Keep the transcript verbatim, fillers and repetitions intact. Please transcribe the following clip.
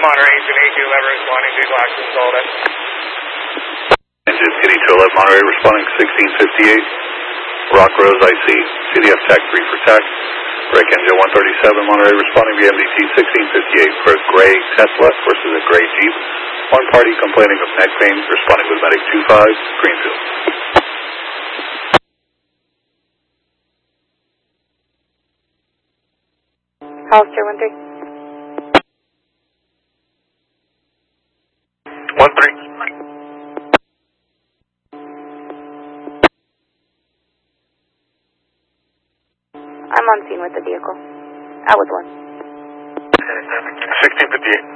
Monterey, City two eleven responding to Glaxton, Solid. Engine City two eleven Monterey responding sixteen fifty-eight. Rock Rose I C. C D F Tech three for Tech. Break engine one thirty-seven Monterey responding via M D T sixteen fifty-eight for a gray Tesla versus a gray Jeep. One party complaining of neck pain responding with Medic two five, Greenfield. Hollister one three. one three. I'm on scene with the vehicle. I was one. sixteen fifty-eight.